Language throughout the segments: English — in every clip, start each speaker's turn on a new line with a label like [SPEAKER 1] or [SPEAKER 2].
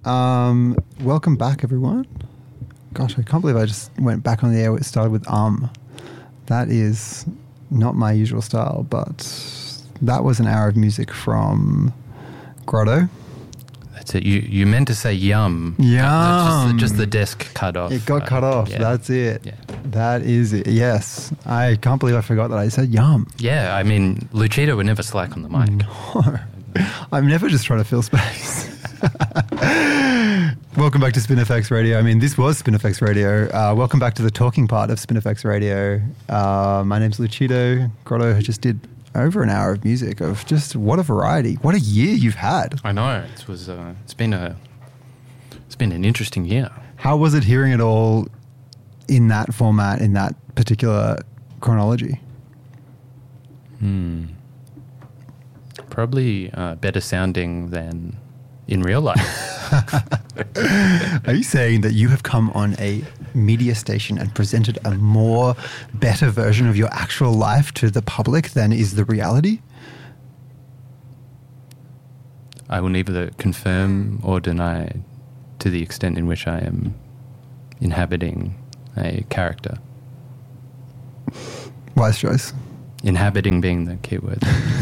[SPEAKER 1] Welcome back, everyone. Gosh, I can't believe I just went back on the air. It started with That is not my usual style, but that was an hour of music from Grotto.
[SPEAKER 2] That's it. You meant to say yum.
[SPEAKER 1] Yum.
[SPEAKER 2] Just the desk cut off.
[SPEAKER 1] It got cut off.
[SPEAKER 2] Yeah.
[SPEAKER 1] That's it.
[SPEAKER 2] Yeah.
[SPEAKER 1] That is it. Yes. I can't believe I forgot that I said yum.
[SPEAKER 2] Yeah, I mean, Lucido would never slack on the mic.
[SPEAKER 1] No. I'm never just trying to fill space. Welcome back to SpinFX Radio. I mean, this was SpinFX Radio. Welcome back to the talking part of SpinFX Radio. My name's Lucido. Grotto just did over an hour of music of just what a variety. What a year you've had.
[SPEAKER 2] I know. It's been an interesting year.
[SPEAKER 1] How was it hearing it all in that format, in that particular chronology?
[SPEAKER 2] Probably better sounding than in real life.
[SPEAKER 1] Are you saying that you have come on a media station and presented a more better version of your actual life to the public than is the reality?
[SPEAKER 2] I will neither confirm or deny to the extent in which I am inhabiting a character.
[SPEAKER 1] Wise choice.
[SPEAKER 2] Inhabiting being the key word.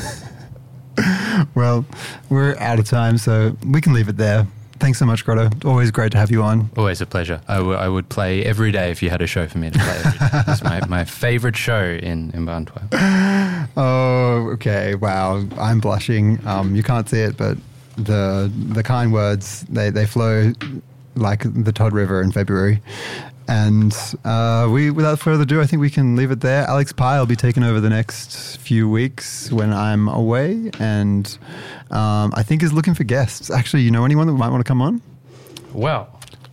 [SPEAKER 1] Well, we're out of time, so we can leave it there. Thanks so much, Grotto. Always great to have you on.
[SPEAKER 2] Always a pleasure. I would play every day if you had a show for me to play every day. It's my favourite show in Bantua.
[SPEAKER 1] Oh, okay. Wow. I'm blushing. You can't see it, but the kind words, they flow like the Todd River in February. And without further ado, I think we can leave it there. Alex Pye will be taking over the next few weeks when I'm away, and I think is looking for guests. Actually, you know anyone that might want to come on?
[SPEAKER 2] Well,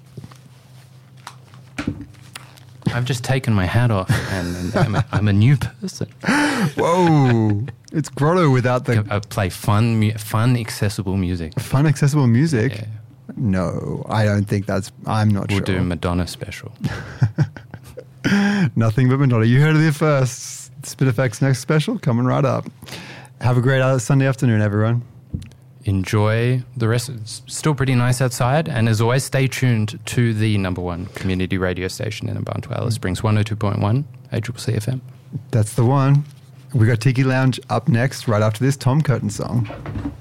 [SPEAKER 2] I've just taken my hat off, and I'm a new person.
[SPEAKER 1] Whoa! It's Grotto without the...
[SPEAKER 2] I play fun, accessible music.
[SPEAKER 1] Fun, accessible music?
[SPEAKER 2] Yeah.
[SPEAKER 1] No, I don't think that's... I'm not sure.
[SPEAKER 2] We'll do a Madonna special.
[SPEAKER 1] Nothing but Madonna. You heard it here first. SpinFX next special coming right up. Have a great Sunday afternoon, everyone.
[SPEAKER 2] Enjoy the rest. It's still pretty nice outside. And as always, stay tuned to the #1 community radio station in Bantua, Alice Springs, 102.1 ACCC FM.
[SPEAKER 1] That's the one. We got Tiki Lounge up next, right after this Tom Curtin song.